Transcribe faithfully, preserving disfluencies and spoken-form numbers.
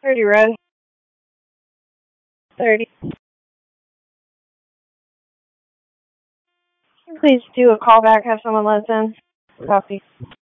thirty red. thirty. Please do a callback, have someone listen. Copy.